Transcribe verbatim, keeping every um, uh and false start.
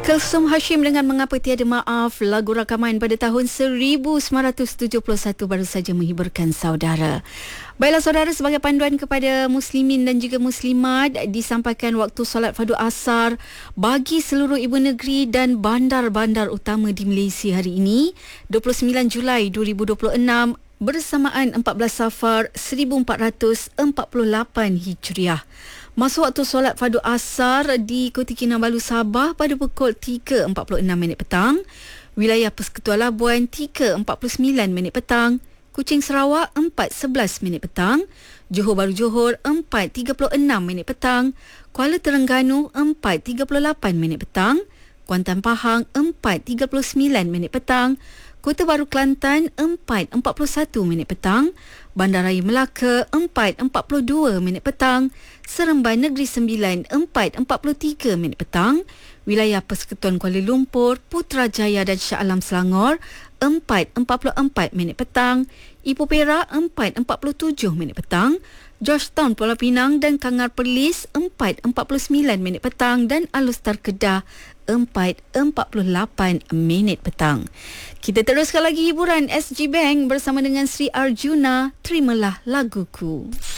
Kulsum Hashim dengan Mengapa Tiada Maaf, lagu rakaman pada tahun seribu sembilan ratus tujuh puluh satu baru saja menghiburkan saudara. Baiklah saudara, sebagai panduan kepada muslimin dan juga muslimat, disampaikan waktu solat fardu asar bagi seluruh ibu negeri dan bandar-bandar utama di Malaysia hari ini, dua puluh sembilan Julai dua ribu dua puluh enam, bersamaan empat belas Safar seribu empat ratus empat puluh lapan Hijriah. Masuk waktu solat fardu asar di Kota Kinabalu, Sabah pada pukul tiga empat puluh enam minit petang, wilayah Persekutuan Labuan tiga empat puluh sembilan minit petang, Kuching Sarawak empat sebelas minit petang, Johor Bahru Johor empat tiga puluh enam minit petang, Kuala Terengganu empat tiga puluh lapan minit petang, Kuantan Pahang empat tiga puluh sembilan minit petang, Kota Baru Kelantan empat empat puluh satu minit petang, Bandaraya Melaka empat empat puluh dua minit petang, Seremban Negeri Sembilan empat empat puluh tiga minit petang, wilayah Persekutuan Kuala Lumpur, Putrajaya dan Shah Alam Selangor empat empat puluh empat minit petang, Ipoh Perak empat empat puluh tujuh minit petang, Georgetown Pulau Pinang dan Kangar Perlis empat empat puluh sembilan minit petang dan Alustar Kedah empat empat puluh lapan minit petang. Kita teruskan lagi hiburan S G Bank bersama dengan Sri Arjuna, Terimalah Laguku.